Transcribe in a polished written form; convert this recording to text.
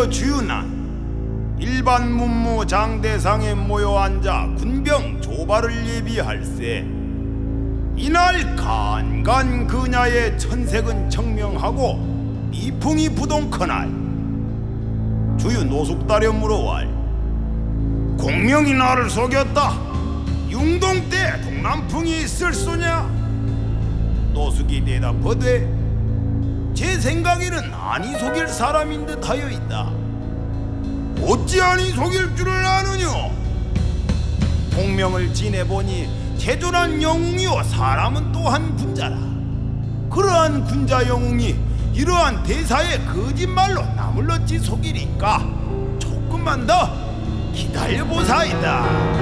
이어 주윤아, 일반 문무 장대상에 모여 앉아 군병 조발을 예비할세. 이날 간간 그냐의 천색은 청명하고 미풍이 부동커날 주유 노숙다려 물어왈. 공명이 나를 속였다. 융동 때 동남풍이 있을 소냐? 노숙이 대답하되 제 생각에는 아니 속일 사람인 듯 하여 있다. 어찌 아니 속일 줄을 아느냐? 공명을 지내보니 체조란 영웅이요 사람은 또한 군자라. 그러한 군자 영웅이 이러한 대사의 거짓말로 남을 어찌 속이리까? 조금만 더 기다려보사이다.